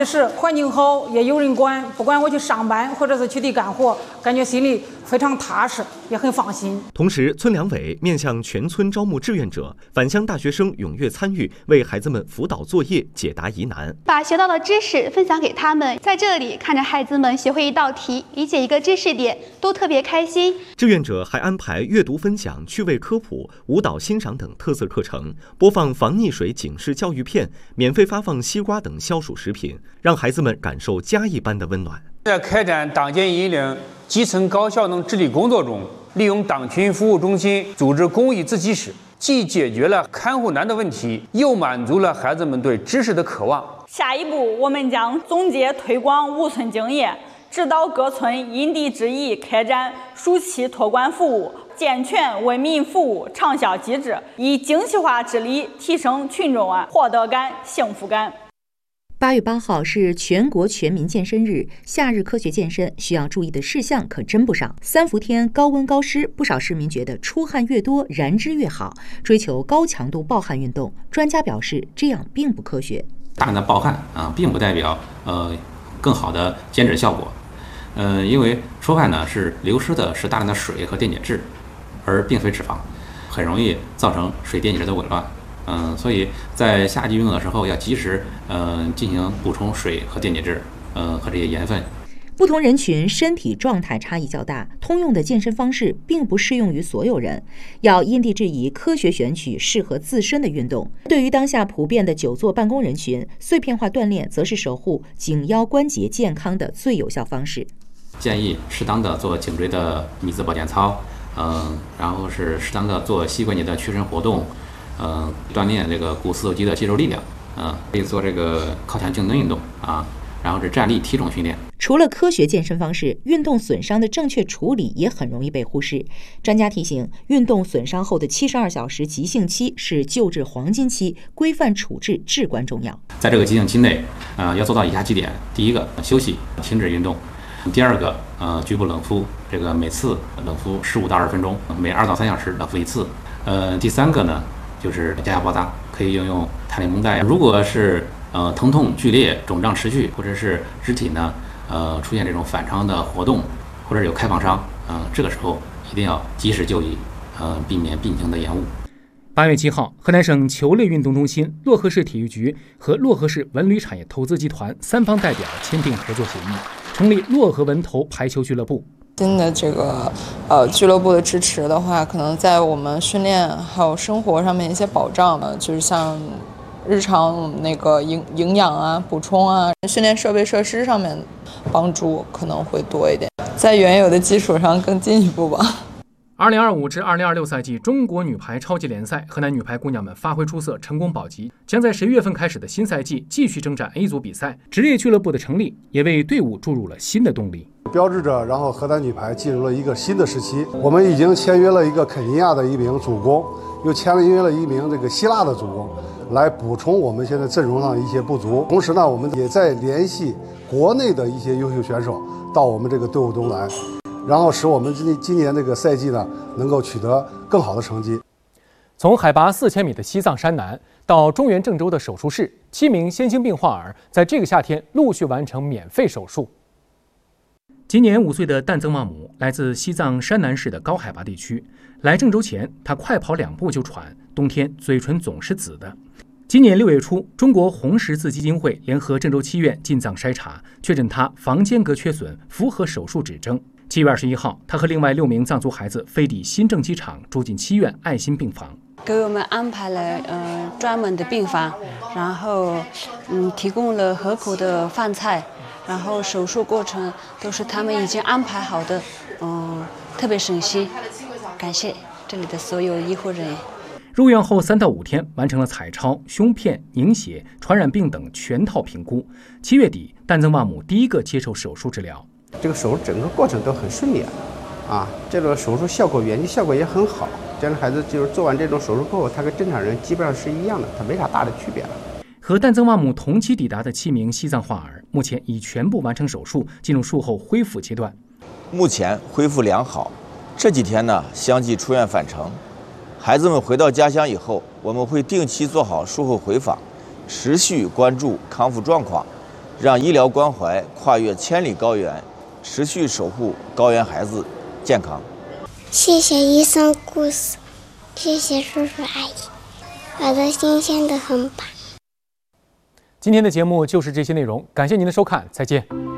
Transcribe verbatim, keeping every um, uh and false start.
是环境好，也有人管，不管我去上班或者是去地干活，感觉心里非常踏实，也很放心。 同时，村两委面向全村招募志愿者，返乡大学生踊跃参与，为孩子们辅导作业、解答疑难， 把学到的知识分享给他们。在这里看着孩子们学会一道题、理解一个知识点，都特别开心。 志愿者还安排阅读分享、趣味科普、舞蹈欣赏等特色课程，播放防溺水警示教育片，免费发放西瓜等消暑食品，让孩子们感受家一般的温暖。 在开展党建引领基层高效能治理工作中，利用党群服务中心组织公益自习室，既解决了看护难的问题，又满足了孩子们对知识的渴望。 下一步，我们将总结推广五村经验，指导各村因地制宜开展暑期托管服务，健全为民服务长效机制，以精细化治理提升群众啊获得感、幸福感。 八月八号是全国全民健身日，夏日科学健身需要注意的事项可真不少。三伏天高温高湿，不少市民觉得出汗越多燃脂越好，追求高强度暴汗运动。专家表示，这样并不科学。 大量的暴汗啊，并不代表呃更好的减脂效果。呃，因为出汗呢是流失的是大量的水和电解质，而并非脂肪，很容易造成水电解质的紊乱。嗯，所以在夏季运动的时候要及时嗯进行补充水和电解质，嗯和这些盐分。 不同人群身体状态差异较大，通用的健身方式并不适用于所有人，要因地制宜，科学选取适合自身的运动。对于当下普遍的久坐办公人群，碎片化锻炼则是守护颈腰关节健康的最有效方式。 建议适当的做颈椎的密集保健操，嗯，然后是适当的做膝关节的屈伸活动。呃，锻炼这个股四头肌的肌肉力量，啊、呃，可以做这个靠墙静蹲运动啊，然后是站立体重训练。 除了科学健身方式，运动损伤的正确处理也很容易被忽视。专家提醒，运动损伤后的七十二小时急性期是救治黄金期，规范处置至关重要。 在这个急性期内，呃，要做到以下几点：第一个，休息，停止运动；第二个，呃，局部冷敷，这个每次冷敷十五到二十分钟，每二到三小时冷敷一次。呃，第三个呢？就是加压包扎，可以应用弹力绷带。如果是呃疼痛剧烈、肿胀持续，或者是肢体呢呃出现这种反常的活动，或者有开放伤，呃这个时候一定要及时就医，呃避免病情的延误。 八月七号，河南省球类运动中心、漯河市体育局和漯河市文旅产业投资集团三方代表签订合作协议，成立漯河文投排球俱乐部。 新的这个呃俱乐部的支持的话，可能在我们训练还有生活上面一些保障，呃，就是像日常那个营营养啊、补充啊、训练设备设施上面帮助可能会多一点，在原有的基础上更进一步吧。 二零二五至二零二六赛季中国女排超级联赛，河南女排姑娘们发挥出色，成功保级，将在十一月份开始的新赛季继续征战 A 组比赛。职业俱乐部的成立也为队伍注入了新的动力， 标志着然后河南女排进入了一个新的时期。我们已经签约了一个肯尼亚的一名主攻，又签了约了一名这个希腊的主攻，来补充我们现在阵容上一些不足。同时呢，我们也在联系国内的一些优秀选手到我们这个队伍中来，然后使我们今今年这个赛季呢能够取得更好的成绩。 从海拔四千米的西藏山南到中原郑州的手术室，七名先心病患儿在这个夏天陆续完成免费手术。今年五岁的旦增旺姆来自西藏山南市的高海拔地区，来郑州前他快跑两步就喘，冬天嘴唇总是紫的。今年六月初，中国红十字基金会联合郑州七院进藏筛查，确诊他房间隔缺损，符合手术指征。七月二十一号，他和另外六名藏族孩子飞抵新郑机场，住进七院爱心病房， 给我们安排了呃专门的病房，然后嗯提供了合口的饭菜，然后手术过程都是他们已经安排好的，嗯特别省心，感谢这里的所有医护人员。 入院后三到五天完成了彩超、胸片、凝血、传染病等全套评估。七月底，旦增旺姆第一个接受手术治疗。 这个手术整个过程都很顺利啊，这个手术效果、远距效果也很好。这样的孩子就是做完这种手术后，他跟正常人基本上是一样的，他没啥大的区别了。 和旦增旺姆同期抵达的七名西藏患儿，目前已全部完成手术，进入术后恢复阶段。 目前恢复良好，这几天呢相继出院返程。孩子们回到家乡以后，我们会定期做好术后回访，持续关注康复状况， 让医疗关怀跨越千里高原，持续守护高原孩子健康。 谢谢医生故事，谢谢叔叔阿姨，我的心现在很棒。 今天的节目就是这些内容，感谢您的收看，再见。